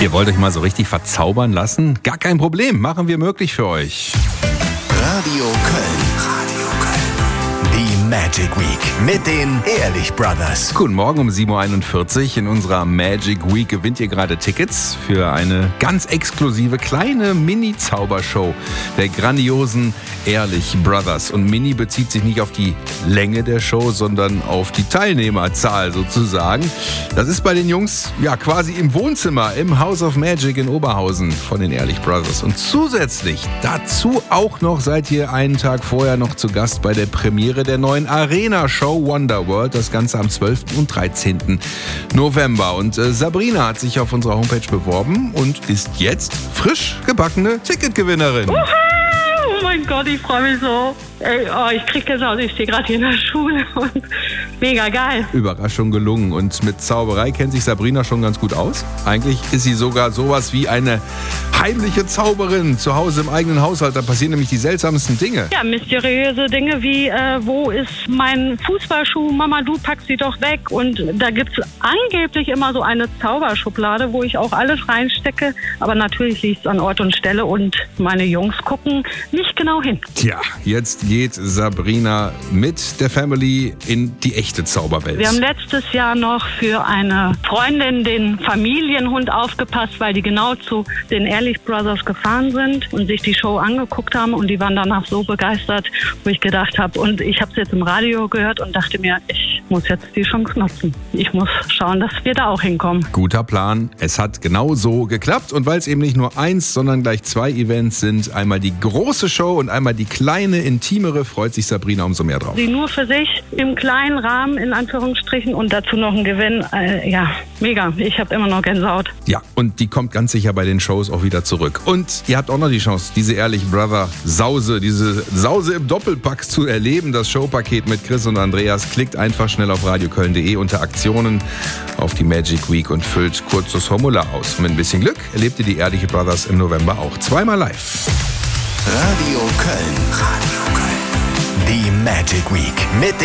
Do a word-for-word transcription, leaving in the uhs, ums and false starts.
Ihr wollt euch mal so richtig verzaubern lassen? Gar kein Problem, machen wir möglich für euch. Radio Köln. Radio Köln. Die Magic Week mit den Ehrlich Brothers. Guten Morgen um sieben Uhr einundvierzig. In unserer Magic Week gewinnt ihr gerade Tickets für eine ganz exklusive kleine Mini-Zaubershow der grandiosen Ehrlich Brothers. Und Mini bezieht sich nicht auf die Länge der Show, sondern auf die Teilnehmerzahl sozusagen. Das ist bei den Jungs ja quasi im Wohnzimmer im House of Magic in Oberhausen von den Ehrlich Brothers. Und zusätzlich dazu auch noch seid ihr einen Tag vorher noch zu Gast bei der Premiere der neuen Arena-Show Wonderworld. Das Ganze am zwölften und dreizehnten November. Und äh, Sabrina hat sich auf unserer Homepage beworben und ist jetzt frisch gebackene Ticketgewinnerin. Uha! Oh mein Gott, ich freue mich so. Ey, oh, ich krieg das aus. Ich stehe gerade hier in der Schule und mega geil. Überraschung gelungen. Und mit Zauberei kennt sich Sabrina schon ganz gut aus. Eigentlich ist sie sogar sowas wie eine heimliche Zauberin zu Hause im eigenen Haushalt. Da passieren nämlich die seltsamsten Dinge. Ja, mysteriöse Dinge wie, äh, wo ist mein Fußballschuh? Mama, du packst sie doch weg. Und da gibt's angeblich immer so eine Zauberschublade, wo ich auch alles reinstecke. Aber natürlich liegt's an Ort und Stelle und meine Jungs gucken nicht genau hin. Tja, jetzt geht Sabrina mit der Family in die echte Zauberwelt. Wir haben letztes Jahr noch für eine Freundin den Familienhund aufgepasst, weil die genau zu den Ehrlich Brothers gefahren sind und sich die Show angeguckt haben und die waren danach so begeistert, wo ich gedacht habe, und ich habe es jetzt im Radio gehört und dachte mir, ich muss jetzt die Chance nutzen. Ich muss schauen, dass wir da auch hinkommen. Guter Plan. Es hat genau so geklappt und weil es eben nicht nur eins, sondern gleich zwei Events sind, einmal die große Show und einmal die kleine, intimere, freut sich Sabrina umso mehr drauf. Sie nur für sich im kleinen Rahmen, in Anführungsstrichen, und dazu noch ein Gewinn. Äh, ja, mega. Ich habe immer noch Gänsehaut. Ja, und die kommt ganz sicher bei den Shows auch wieder zurück. Und ihr habt auch noch die Chance, diese Ehrlich Brother Sause, diese Sause im Doppelpack zu erleben. Das Showpaket mit Chris und Andreas. Klickt einfach schnell auf radioköln punkt de unter Aktionen auf die Magic Week und füllt kurz das Formular aus. Und mit ein bisschen Glück erlebt ihr die Ehrliche Brothers im November auch zweimal live. Radio Köln. Radio Köln. Die Magic Week mit